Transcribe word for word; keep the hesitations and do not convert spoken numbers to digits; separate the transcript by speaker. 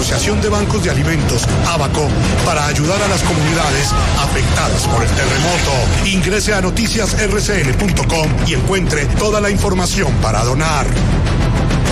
Speaker 1: Asociación de Bancos de Alimentos, ABACO, para ayudar a las comunidades afectadas por el terremoto. Ingrese a noticias r c n punto com y encuentre toda la información para donar.